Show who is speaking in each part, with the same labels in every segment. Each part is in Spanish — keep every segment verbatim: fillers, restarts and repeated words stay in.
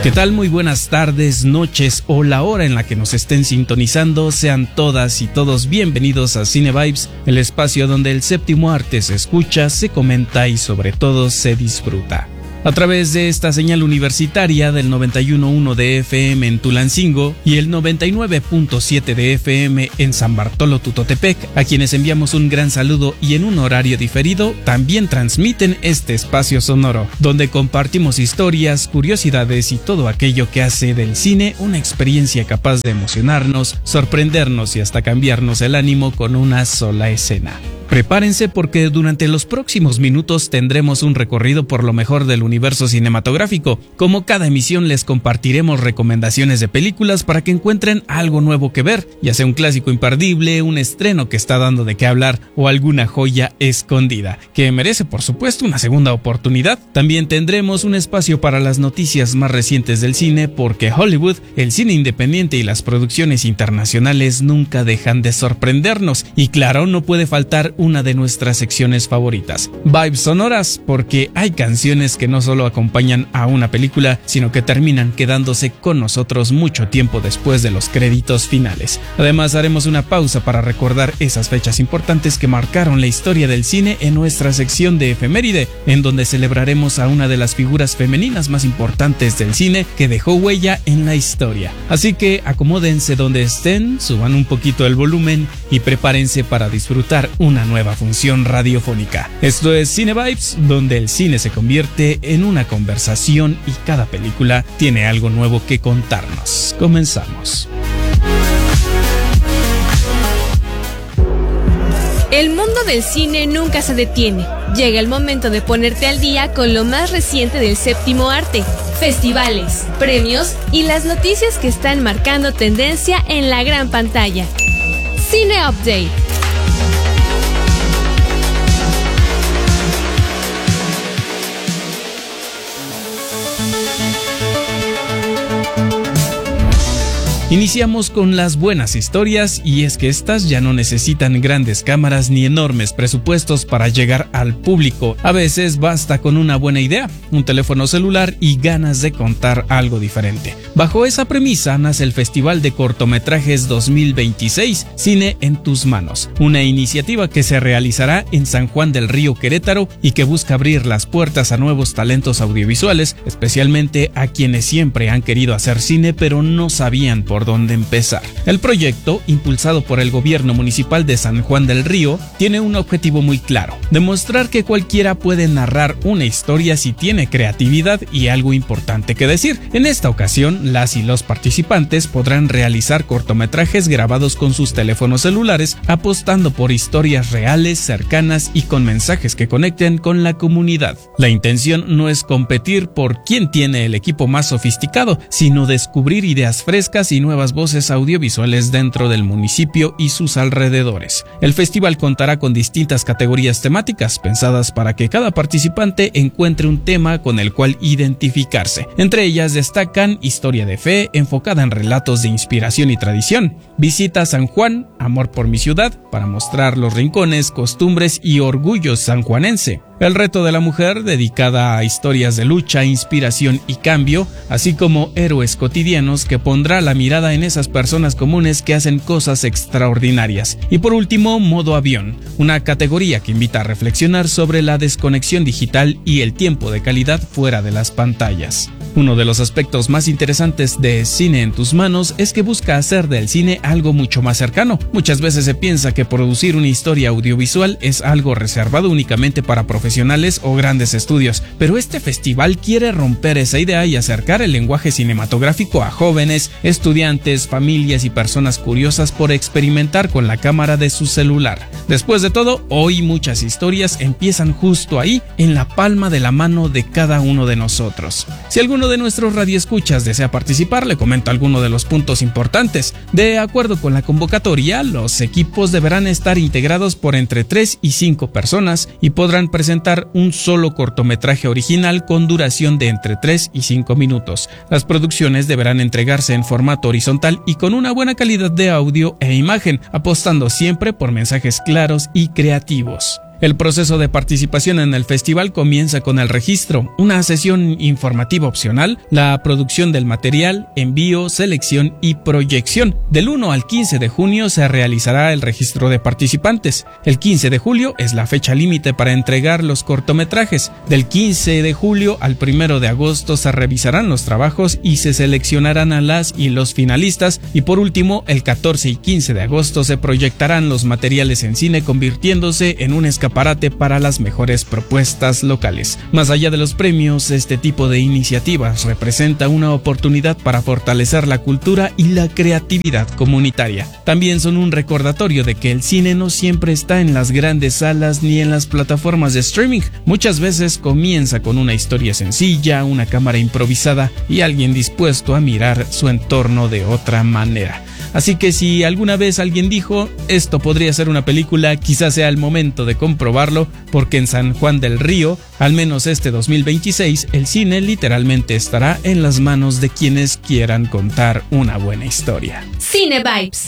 Speaker 1: ¿Qué tal? Muy buenas tardes, noches o la hora en la que nos estén sintonizando. Sean todas y todos bienvenidos a Cine Vibes, el espacio donde el séptimo arte se escucha, se comenta y sobre todo se disfruta. A través de esta señal universitaria del noventa y uno punto uno de F M en Tulancingo y el noventa y nueve punto siete de F M en San Bartolo Tutotepec, a quienes enviamos un gran saludo y en un horario diferido, también transmiten este espacio sonoro, donde compartimos historias, curiosidades y todo aquello que hace del cine una experiencia capaz de emocionarnos, sorprendernos y hasta cambiarnos el ánimo con una sola escena. Prepárense porque durante los próximos minutos tendremos un recorrido por lo mejor del universo cinematográfico. Como cada emisión les compartiremos recomendaciones de películas para que encuentren algo nuevo que ver, ya sea un clásico imperdible, un estreno que está dando de qué hablar o alguna joya escondida, que merece por supuesto una segunda oportunidad. También tendremos un espacio para las noticias más recientes del cine porque Hollywood, el cine independiente y las producciones internacionales nunca dejan de sorprendernos. Y claro, no puede faltar una de nuestras secciones favoritas, Vibes Sonoras, porque hay canciones que no solo acompañan a una película, sino que terminan quedándose con nosotros mucho tiempo después de los créditos finales. Además, haremos una pausa para recordar esas fechas importantes que marcaron la historia del cine en nuestra sección de efeméride, en donde celebraremos a una de las figuras femeninas más importantes del cine que dejó huella en la historia. Así que acomódense donde estén, suban un poquito el volumen y prepárense para disfrutar una nueva función radiofónica. Esto es Cine Vibes, donde el cine se convierte en una conversación y cada película tiene algo nuevo que contarnos. Comenzamos.
Speaker 2: El mundo del cine nunca se detiene. Llega el momento de ponerte al día con lo más reciente del séptimo arte, festivales, premios y las noticias que están marcando tendencia en la gran pantalla. Cine Update.
Speaker 1: Iniciamos con las buenas historias y es que estas ya no necesitan grandes cámaras ni enormes presupuestos para llegar al público. A veces basta con una buena idea, un teléfono celular y ganas de contar algo diferente. Bajo esa premisa nace el Festival de Cortometrajes dos mil veintiséis, Cine en tus manos, una iniciativa que se realizará en San Juan del Río, Querétaro, y que busca abrir las puertas a nuevos talentos audiovisuales, especialmente a quienes siempre han querido hacer cine pero no sabían por dónde empezar. El proyecto, impulsado por el gobierno municipal de San Juan del Río, tiene un objetivo muy claro: demostrar que cualquiera puede narrar una historia si tiene creatividad y algo importante que decir. En esta ocasión, las y los participantes podrán realizar cortometrajes grabados con sus teléfonos celulares, apostando por historias reales, cercanas y con mensajes que conecten con la comunidad. La intención no es competir por quién tiene el equipo más sofisticado, sino descubrir ideas frescas y nuevas nuevas voces audiovisuales dentro del municipio y sus alrededores. El festival contará con distintas categorías temáticas pensadas para que cada participante encuentre un tema con el cual identificarse. Entre ellas destacan Historia de Fe, enfocada en relatos de inspiración y tradición; Visita a San Juan, Amor por mi ciudad, para mostrar los rincones, costumbres y orgullo sanjuanense; El reto de la mujer, dedicada a historias de lucha, inspiración y cambio, así como Héroes cotidianos, que pondrá la mirada en esas personas comunes que hacen cosas extraordinarias. Y por último, Modo avión, una categoría que invita a reflexionar sobre la desconexión digital y el tiempo de calidad fuera de las pantallas. Uno de los aspectos más interesantes de Cine en tus manos es que busca hacer del cine algo mucho más cercano. Muchas veces se piensa que producir una historia audiovisual es algo reservado únicamente para profesionales o grandes estudios, pero este festival quiere romper esa idea y acercar el lenguaje cinematográfico a jóvenes, estudiantes, familias y personas curiosas por experimentar con la cámara de su celular. Después de todo, hoy muchas historias empiezan justo ahí, en la palma de la mano de cada uno de nosotros. Si alguno de nuestros radioescuchas desea participar, le comento algunos de los puntos importantes. De acuerdo con la convocatoria, los equipos deberán estar integrados por entre tres y cinco personas y podrán presentar un solo cortometraje original con duración de entre tres y cinco minutos. Las producciones deberán entregarse en formato horizontal y con una buena calidad de audio e imagen, apostando siempre por mensajes claros y creativos. El proceso de participación en el festival comienza con el registro, una sesión informativa opcional, la producción del material, envío, selección y proyección. Del uno al quince de junio se realizará el registro de participantes. El quince de julio es la fecha límite para entregar los cortometrajes. Del quince de julio al primero de agosto se revisarán los trabajos y se seleccionarán a las y los finalistas. Y por último, el catorce y quince de agosto se proyectarán los materiales en cine, convirtiéndose en un escaparate para las mejores propuestas locales. Más allá de los premios, este tipo de iniciativas representa una oportunidad para fortalecer la cultura y la creatividad comunitaria. También son un recordatorio de que el cine no siempre está en las grandes salas ni en las plataformas de streaming. Muchas veces comienza con una historia sencilla, una cámara improvisada y alguien dispuesto a mirar su entorno de otra manera. Así que si alguna vez alguien dijo, esto podría ser una película, quizás sea el momento de comprobarlo, porque en San Juan del Río, al menos este dos mil veintiséis, el cine literalmente estará en las manos de quienes quieran contar una buena historia.
Speaker 2: Cine Vibes.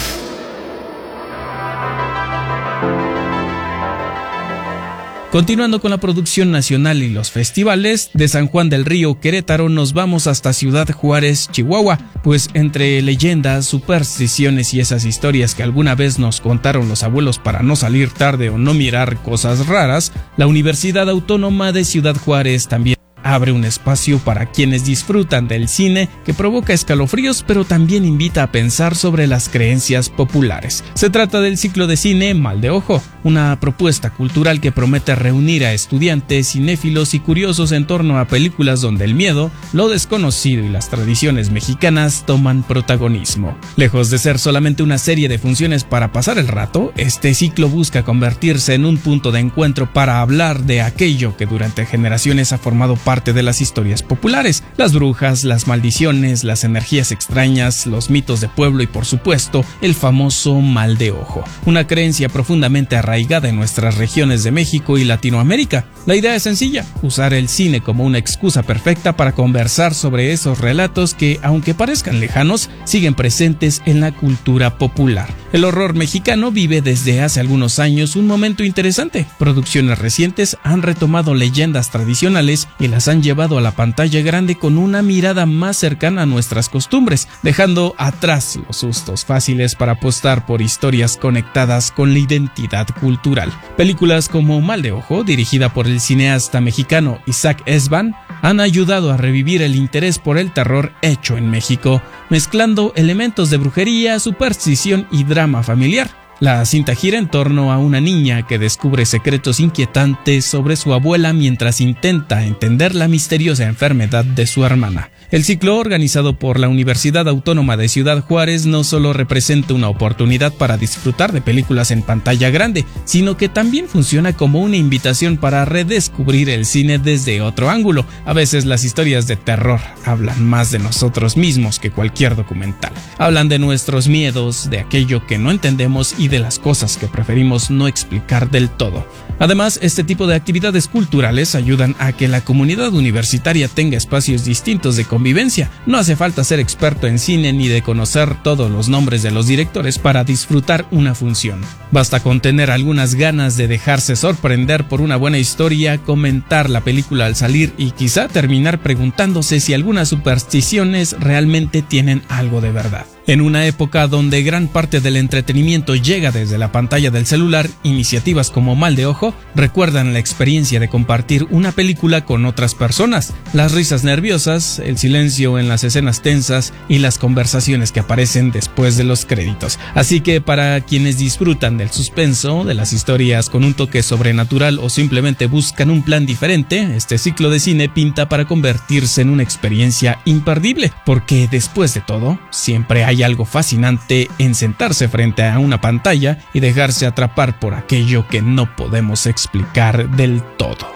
Speaker 1: Continuando con la producción nacional y los festivales, de San Juan del Río, Querétaro, nos vamos hasta Ciudad Juárez, Chihuahua, pues entre leyendas, supersticiones y esas historias que alguna vez nos contaron los abuelos para no salir tarde o no mirar cosas raras, la Universidad Autónoma de Ciudad Juárez también abre un espacio para quienes disfrutan del cine que provoca escalofríos, pero también invita a pensar sobre las creencias populares. Se trata del ciclo de cine Mal de Ojo, una propuesta cultural que promete reunir a estudiantes, cinéfilos y curiosos en torno a películas donde el miedo, lo desconocido y las tradiciones mexicanas toman protagonismo. Lejos de ser solamente una serie de funciones para pasar el rato, este ciclo busca convertirse en un punto de encuentro para hablar de aquello que durante generaciones ha formado parte parte de las historias populares, las brujas, las maldiciones, las energías extrañas, los mitos de pueblo y por supuesto el famoso mal de ojo, una creencia profundamente arraigada en nuestras regiones de México y Latinoamérica. La idea es sencilla, usar el cine como una excusa perfecta para conversar sobre esos relatos que, aunque parezcan lejanos, siguen presentes en la cultura popular. El horror mexicano vive desde hace algunos años un momento interesante. Producciones recientes han retomado leyendas tradicionales y las han llevado a la pantalla grande con una mirada más cercana a nuestras costumbres, dejando atrás los sustos fáciles para apostar por historias conectadas con la identidad cultural. Películas como Mal de Ojo, dirigida por el cineasta mexicano Isaac Esban, han ayudado a revivir el interés por el terror hecho en México, mezclando elementos de brujería, superstición y drama familiar. La cinta gira en torno a una niña que descubre secretos inquietantes sobre su abuela mientras intenta entender la misteriosa enfermedad de su hermana. El ciclo, organizado por la Universidad Autónoma de Ciudad Juárez, no solo representa una oportunidad para disfrutar de películas en pantalla grande, sino que también funciona como una invitación para redescubrir el cine desde otro ángulo. A veces las historias de terror hablan más de nosotros mismos que cualquier documental. Hablan de nuestros miedos, de aquello que no entendemos y de las cosas que preferimos no explicar del todo. Además, este tipo de actividades culturales ayudan a que la comunidad universitaria tenga espacios distintos de convivencia. No hace falta ser experto en cine ni de conocer todos los nombres de los directores para disfrutar una función. Basta con tener algunas ganas de dejarse sorprender por una buena historia, comentar la película al salir y quizá terminar preguntándose si algunas supersticiones realmente tienen algo de verdad. En una época donde gran parte del entretenimiento llega desde la pantalla del celular, iniciativas como Mal de Ojo recuerdan la experiencia de compartir una película con otras personas, las risas nerviosas, el silencio en las escenas tensas y las conversaciones que aparecen después de los créditos. Así que para quienes disfrutan del suspenso, de las historias con un toque sobrenatural o simplemente buscan un plan diferente, este ciclo de cine pinta para convertirse en una experiencia imperdible, porque después de todo, siempre hay Hay algo fascinante en sentarse frente a una pantalla y dejarse atrapar por aquello que no podemos explicar del todo.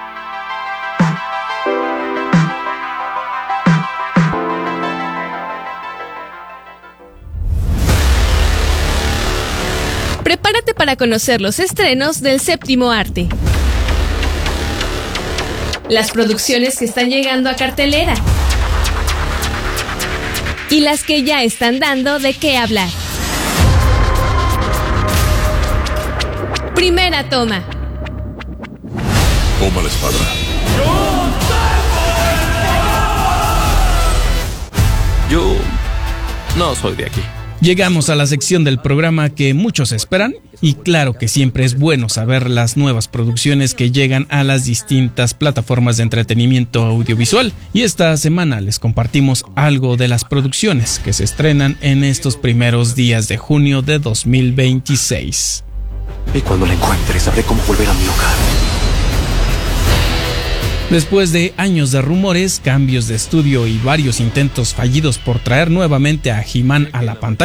Speaker 2: Prepárate para conocer los estrenos del séptimo arte. Las producciones que están llegando a cartelera. Y las que ya están dando de qué hablar. Primera toma.
Speaker 3: Toma la espada.
Speaker 4: Yo no soy de aquí.
Speaker 1: Llegamos a la sección del programa que muchos esperan y claro que siempre es bueno saber las nuevas producciones que llegan a las distintas plataformas de entretenimiento audiovisual y esta semana les compartimos algo de las producciones que se estrenan en estos primeros días de junio de dos mil veintiséis.
Speaker 5: Y cuando la encuentre sabré cómo volver a mi hogar.
Speaker 1: Después de años de rumores, cambios de estudio y varios intentos fallidos por traer nuevamente a He-Man a la pantalla,